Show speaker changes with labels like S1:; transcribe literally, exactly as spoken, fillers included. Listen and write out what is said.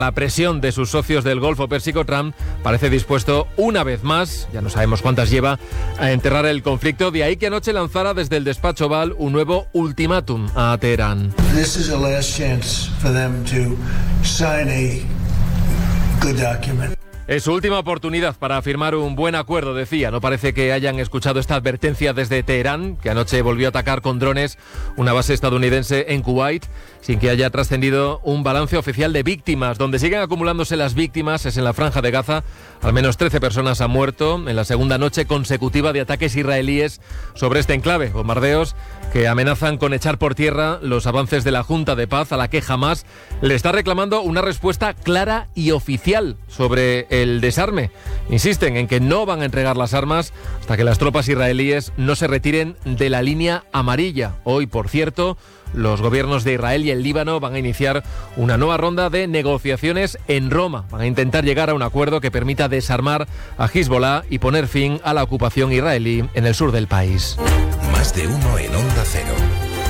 S1: La presión de sus socios del Golfo Pérsico, Trump parece dispuesto una vez más, ya no sabemos cuántas lleva, a enterrar el conflicto. De ahí que anoche lanzara desde el despacho Oval un nuevo ultimátum a Teherán.
S2: This is a last chance for them to sign a good document.
S1: Es su última oportunidad para firmar un buen acuerdo, decía. No parece que hayan escuchado esta advertencia desde Teherán, que anoche volvió a atacar con drones una base estadounidense en Kuwait, sin que haya trascendido un balance oficial de víctimas. Donde siguen acumulándose las víctimas es en la Franja de Gaza. Al menos trece personas han muerto en la segunda noche consecutiva de ataques israelíes sobre este enclave. Bombardeos que amenazan con echar por tierra los avances de la Junta de Paz, a la que Hamás le está reclamando una respuesta clara y oficial sobre el desarme. Insisten en que no van a entregar las armas hasta que las tropas israelíes no se retiren de la línea amarilla. Hoy, por cierto, los gobiernos de Israel y el Líbano van a iniciar una nueva ronda de negociaciones en Roma. Van a intentar llegar a un acuerdo que permita desarmar a Hezbollah y poner fin a la ocupación israelí en el sur del país.
S3: Más de uno en Onda Cero.